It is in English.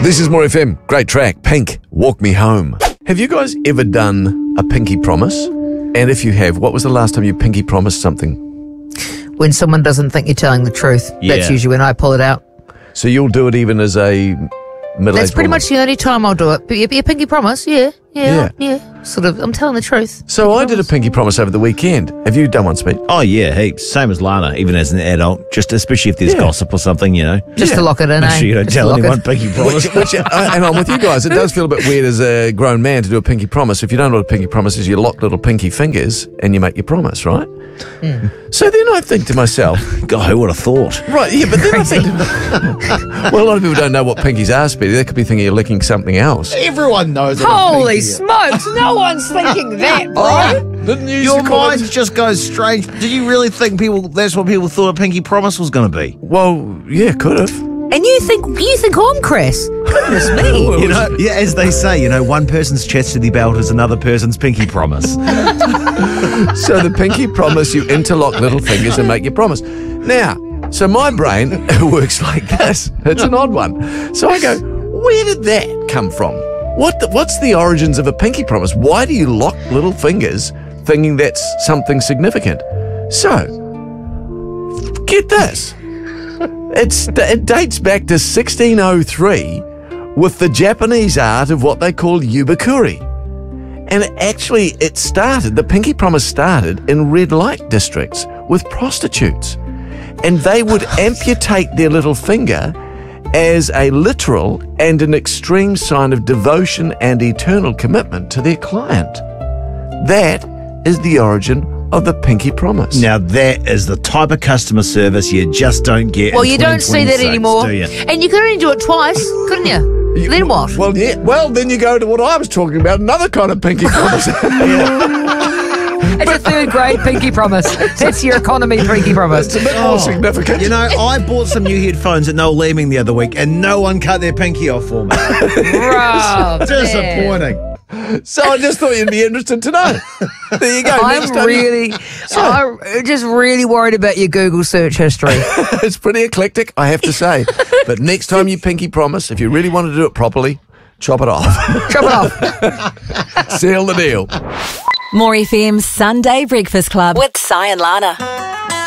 This is More FM. Great track. Pink, Walk Me Home. Have you guys ever done a pinky promise? And if you have, what was the last time you pinky promised something? When someone doesn't think you're telling the truth, that's usually when I pull it out. So you'll do it even as a middle-aged That's pretty woman? much the only time I'll do it. But your pinky promise, yeah. Sort of, I'm telling the truth. So I did a pinky promise over the weekend. Have you done one, Speed? Oh, yeah, heaps. Same as Lana, even as an adult, just especially if there's gossip or something, you know. Just to lock it in, Make sure you don't Just tell to lock anyone it. pinky promise. And I'm with you guys. It does feel a bit weird as a grown man to do a pinky promise. If you don't know what a pinky promise is, you lock little pinky fingers and you make your promise, right? So then I think to myself, God, who would have thought? right, yeah, but then I think, well, a lot of people don't know what pinkies are, Speedy. They could be thinking you're licking something else. Everyone knows Holy smokes, no one's thinking that, bro. Didn't you Your mind just goes strange. Did you really think that's what people thought a pinky promise was going to be? Well, yeah, could have. And you think I'm Chris? Goodness me. You know, yeah, as they say, you know, one person's chastity belt is another person's pinky promise. So the pinky promise, you interlock little fingers and make your promise. Now, so my brain works like this. It's an odd one. So I go, where did that come from? What's the origins of a pinky promise? Why do you lock little fingers thinking that's something significant? So, get this. It dates back to 1603 with the Japanese art of what they call yubakuri. And the pinky promise started in red light districts with prostitutes. And they would amputate their little finger as a literal and an extreme sign of devotion and eternal commitment to their client. That is the origin of the pinky promise. Now, that is the type of customer service you just don't get. Well, in you don't see that 2026, anymore. do you? And you could only do it twice, couldn't you? Then what? Well, yeah. Well, then you go to what I was talking about, another kind of pinky promise. It's a third grade pinky promise. That's your economy pinky promise. It's a bit more significant. You know, I bought some new headphones at Noel Leeming the other week, and no one cut their pinky off for me. Bro, Disappointing. So I just thought you'd be interested to know. There you go. Next I'm just really worried about your Google search history. It's pretty eclectic, I have to say. But next time you pinky promise, if you really want to do it properly, chop it off. Chop it off. Seal the deal. More FM's Sunday Breakfast Club with Si and Lana.